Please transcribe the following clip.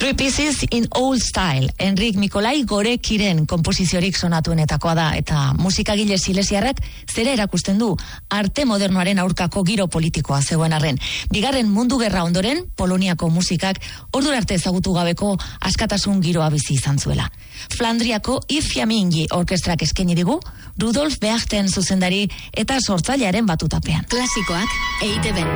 Three Pieces in Old Style, Enrik Mikolai Gorekiren konposiziorik sonatuenetakoa da, eta musikagile silesiarrak zera erakusten du, arte modernoaren aurkako giro politikoa zegoen arren. Bigarren mundu gerra ondoren, Poloniako musikak ordura arte ezagutu gabeko askatasun giroa bizi izan zuela. Flandriako I Fiammingi orkestrak eskaini digu, Rudolf Beachten zuzendari eta sortzailearen batutapean. Klasikoak EITB.